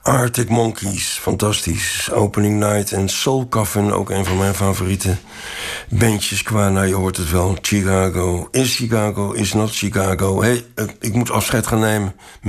Arctic Monkeys, fantastisch. Opening Night en Soul Coffin, ook een van mijn favoriete bandjes qua, nou je hoort het wel, Chicago. Is Chicago, is not Chicago. Hey, ik moet afscheid gaan nemen.